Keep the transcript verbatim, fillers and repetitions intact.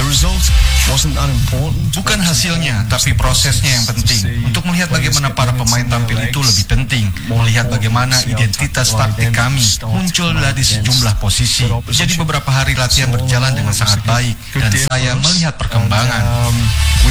Bukan hasilnya, tapi prosesnya yang penting. Untuk melihat bagaimana para pemain tampil itu lebih penting. Melihat bagaimana identitas taktik kami muncul dari sejumlah posisi. Jadi beberapa hari latihan berjalan dengan sangat baik dan saya melihat perkembangan.